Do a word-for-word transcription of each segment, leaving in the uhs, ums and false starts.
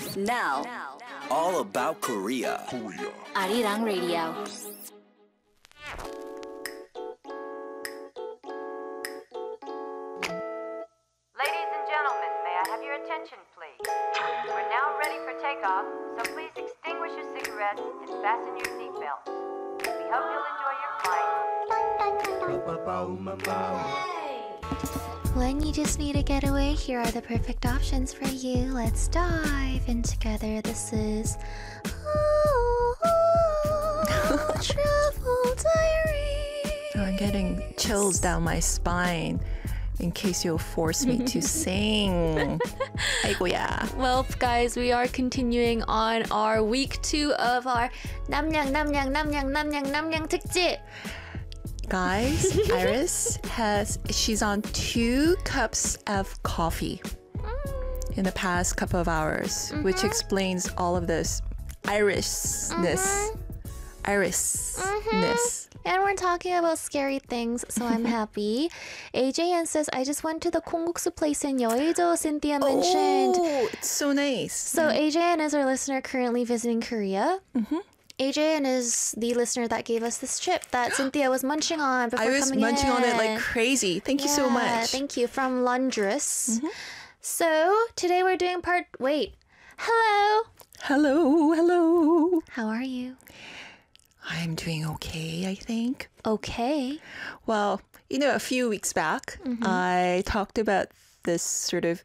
Now, all about Korea. Korea. Arirang Radio. Ladies and gentlemen, may I have your attention, please? We're now ready for takeoff, so please extinguish your cigarettes and fasten your seatbelts. We hope you'll enjoy your flight. When you just need a getaway, here are the perfect options for you. Let's dive in together. This is oh, Travel Diary. I'm getting chills down my spine in case you'll force me to sing. 아이고야. Well, guys, we are continuing on our week two of our 남양 남양 남양 남양 남양 특집. Guys, Iris has, she's on two cups of coffee in the past couple of hours, mm-hmm. which explains all of this Irisness. Mm-hmm. Irisness. Mm-hmm. And we're talking about scary things, so I'm happy. A J N says, I just went to the Kongguksu place in Yeouido, Cynthia mentioned. Oh, it's so nice. So A J N is our listener currently visiting Korea. Mm-hmm. A J N is the listener that gave us this chip that Cynthia was munching on before coming in. I was coming munching in. on it like crazy. Thank yeah, you so much. Thank you. From Lundress. Mm-hmm. So today we're doing part... Wait. Hello. Hello. Hello. How are you? I'm doing okay, I think. Okay. Well, you know, a few weeks back, mm-hmm. I talked about this sort of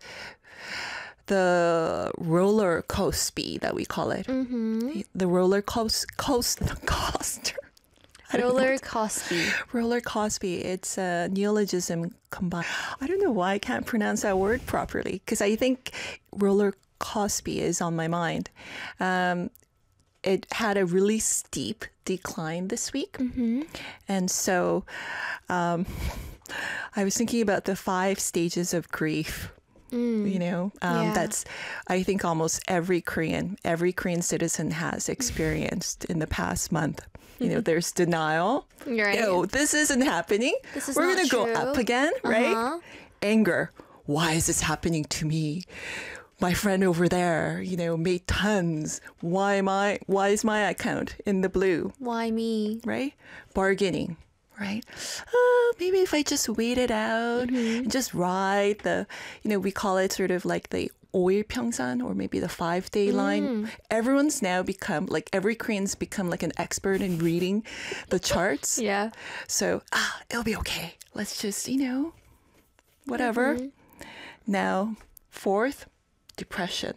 the roller coaster that we call it. Mm-hmm. The roller coaster. Coast, coaster. Roller coaster. Roller coaster. It's a neologism combined. I don't know why I can't pronounce that word properly because I think roller coaster is on my mind. Um, it had a really steep decline this week. Mm-hmm. And so um, I was thinking about the five stages of grief. Mm. You know, um, yeah. that's, I think almost every Korean, every Korean citizen has experienced in the past month. You know, there's denial. Right. No, this isn't happening. This is We're not going to go true. up again, right? Uh-huh. Anger. Why is this happening to me? My friend over there, you know, made tons. Why am I, why is my account in the blue? Why me? Right? Bargaining. Right? Oh, maybe if I just wait it out mm-hmm. and just ride the, you know, we call it sort of like the 오일 평산 or maybe the five-day mm. line. Everyone's now become, like every Korean's become like an expert in reading the charts. Yeah. So, ah, it'll be okay. Let's just, you know, whatever. Mm-hmm. Now, fourth, depression.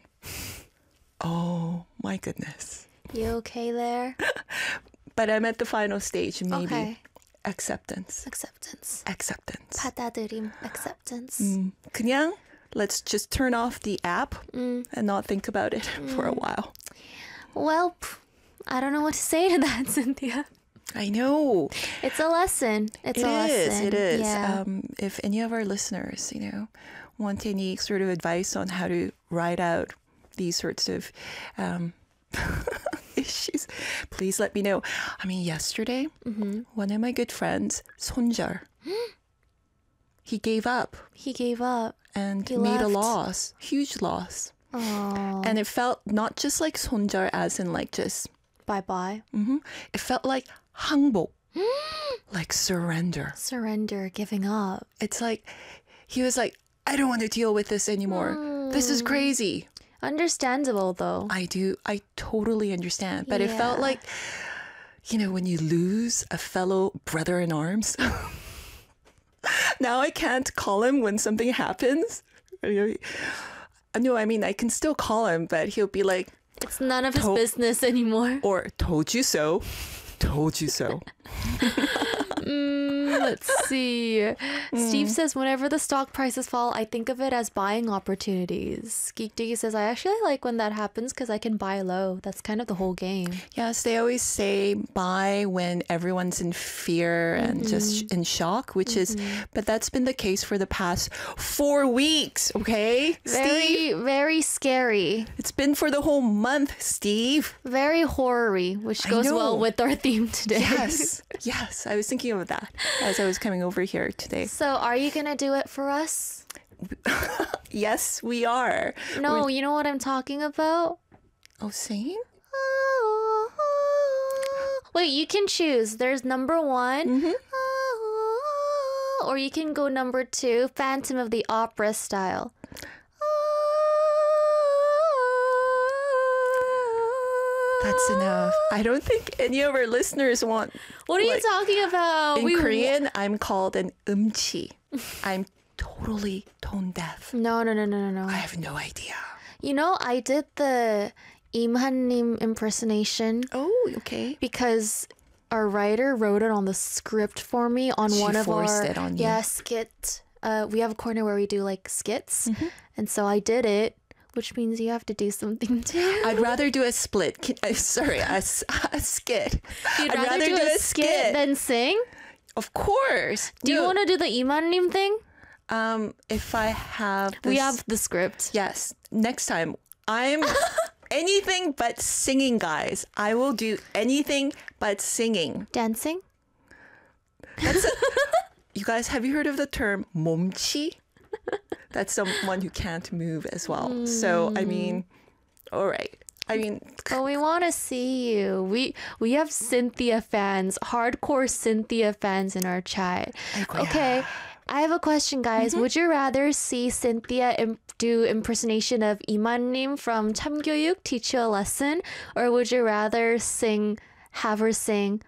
Oh, my goodness. You okay there? But I'm at the final stage, maybe. Okay. Acceptance. Acceptance. Acceptance. 받아들임. Acceptance. 음, 그냥 let's just turn off the app mm. and not think about it mm. for a while. Well, I don't know what to say to that, Cynthia. I know. It's a lesson. It's it a is, lesson. It is. Yeah. Um, if any of our listeners, you know, want any sort of advice on how to ride out these sorts of um, issues, please let me know. I mean, yesterday, mm-hmm. one of my good friends, 손절, he gave up. He gave up. And he made left. a loss, huge loss. Oh. And it felt not just like 손절 as in like just bye-bye. Mm-hmm. It felt like 항복, like surrender. Surrender, giving up. It's like, he was like, I don't want to deal with this anymore. Mm. This is crazy. Understandable, though. I do. I totally understand. But yeah. It felt like, you know, when you lose a fellow brother in arms. Now I can't call him when something happens. No, I mean, I can still call him, but he'll be like, it's none of his business anymore. Or, told you so. Told you so. mm, let's see. Mm. Steve says, whenever the stock prices fall, I think of it as buying opportunities. Geek Diggy says, I actually like when that happens because I can buy low. That's kind of the whole game. Yes, they always say buy when everyone's in fear and mm-hmm. just in shock, which mm-hmm. is, but that's been the case for the past four weeks, okay? Very, Steve? very scary. It's been for the whole month, Steve. Very horror-y, which goes well with our theme today. Yes, yes. I was thinking of that as I was coming over here today. So are you going to do it for us? Yes, we are. No, We're- you know what I'm talking about? oh, singing? Wait, you can choose. There's number one. Mm-hmm. Or you can go number two, Phantom of the Opera style. That's enough. I don't think any of our listeners want. What are like, you talking about? In We- Korean, I'm called an umchi. I'm totally tone deaf. No, no, no, no, no, I no. have no idea. You know, I did the Im Han-nim impersonation Oh, okay. because our writer wrote it on the script for me on She one of forced our it on you. yeah skit. Uh, we have a corner where we do like skits, Mm-hmm. and so I did it, which means you have to do something too. I'd rather do a split. Can, uh, sorry, a, s- a skit. You'd I'd rather, do, a skit, than sing. Of course. Do you want to do the Iman-nim thing? Um, if I have, this, We have the script. yes. Next time, I'm anything but singing, guys. I will do anything but singing. Dancing. You guys, have you heard of the term 몸치? That's someone who can't move as well. So I mean, all right. I mean, But we want to see you. We we have Cynthia fans, hardcore Cynthia fans in our chat. 아이고야. Okay, I have a question, guys. Would you rather see Cynthia imp- do impersonation of Iman-nim from 참교육, teach you a lesson, or would you rather sing, have her sing?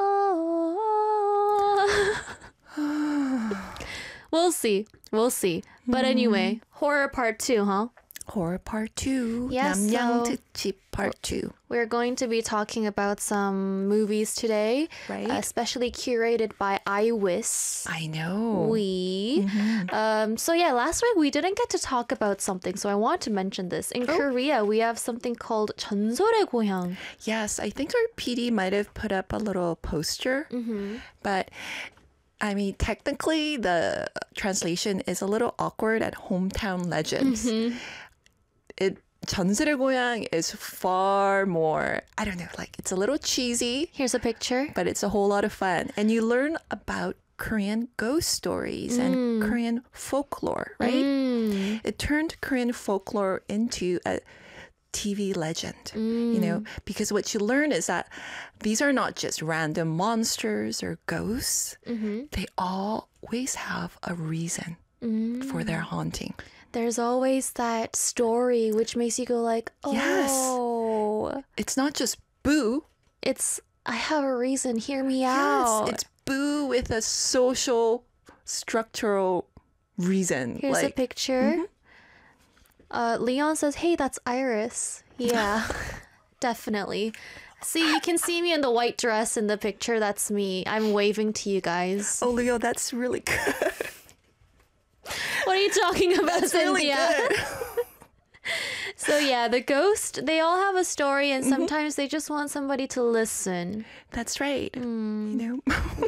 "Oh." We'll see. We'll see. But anyway, horror part two, huh? horror part two. Yes, 남양 so- 특집 part two. We're going to be talking about some movies today, Right. especially curated by iWis. I know. We. Um, so yeah, last week we didn't get to talk about something, so I want to mention this. In Korea, we have something called 전설의 고향. Yes, I think our P D might have put up a little poster, but I mean, technically, the translation is a little awkward at hometown legends. It 전설의 고향 is far more, I don't know, like it's a little cheesy, Here's a picture. but it's a whole lot of fun. And you learn about Korean ghost stories and Korean folklore, right? Mm. It turned Korean folklore into a T V legend, you know, because what you learn is that these are not just random monsters or ghosts. They always have a reason for their haunting. There's always that story which makes you go like, Yes. oh, It's not just boo. it's, I have a reason, hear me Yes, out. it's boo with a social, structural reason. Here's a like, picture. Uh, Leon says, hey, that's Iris. Yeah, definitely. See, you can see me in the white dress in the picture. That's me. I'm waving to you guys. oh, Leo, that's really good. What are you talking about, That's really Cynthia? good. So yeah, the ghost, they all have a story and sometimes they just want somebody to listen. That's right. You know?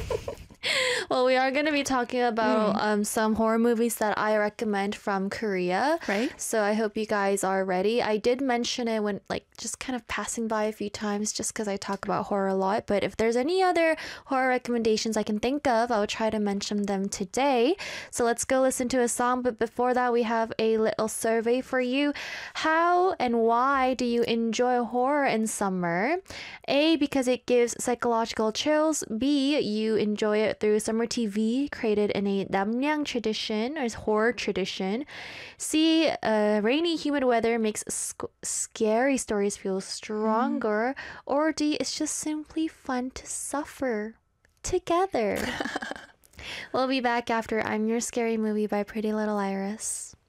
Well, we are going to be talking about um, some horror movies that I recommend from Korea. Right. So I hope you guys are ready. I did mention it when, like, just kind of passing by a few times just because I talk about horror a lot. But if there's any other horror recommendations I can think of, I'll try to mention them today. So let's go listen to a song. But before that, we have a little survey for you. How and why do you enjoy horror in summer? A, because it gives psychological chills. B, you enjoy it through summer T V created in a Namnyang tradition or horror tradition. C, uh, rainy, humid weather makes sc- scary stories feel stronger. Or D, it's just simply fun to suffer together. We'll be back after I'm Your Scary Movie by Pretty Little Iris.